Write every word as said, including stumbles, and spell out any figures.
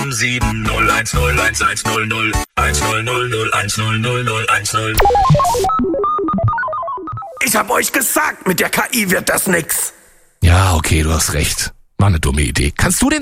sieben sieben null eins null eins eins null null eins null null null eins null null null eins null. Ich hab euch gesagt, mit der K I wird das nix. Ja, okay, du hast recht. War eine dumme Idee. Kannst du den